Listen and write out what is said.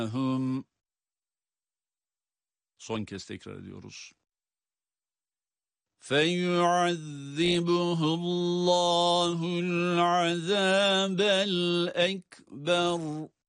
Son kez tekrar ediyoruz. فَيُعَذِّبُهُ اللّٰهُ الْعَذَابَ الْاَكْبَرَ